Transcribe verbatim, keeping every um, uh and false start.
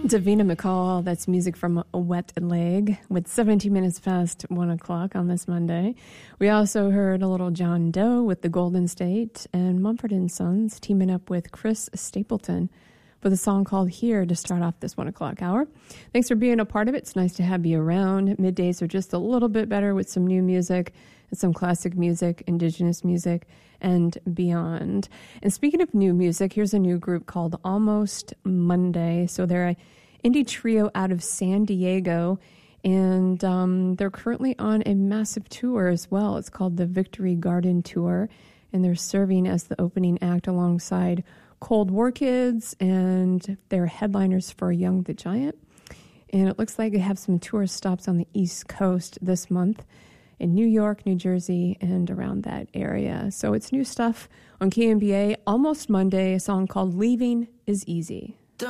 Davina McCall, that's music from A Wet Leg, with seventeen minutes past one o'clock on this Monday. We also heard a little John Doe with The Golden State, and Mumford and Sons teaming up with Chris Stapleton with a song called Here to start off this one o'clock hour. Thanks for being a part of it. It's nice to have you around. Middays are just a little bit better with some new music and some classic music, indigenous music, and beyond. And speaking of new music, here's a new group called Almost Monday. So they're a indie trio out of San Diego, and um, they're currently on a massive tour as well. It's called the Victory Garden Tour, and they're serving as the opening act alongside Cold War Kids, and they're headliners for Young the Giant. And it looks like they have some tour stops on the East Coast this month in New York, New Jersey, and around that area. So it's new stuff on K M B A, Almost Monday, a song called Leaving is Easy.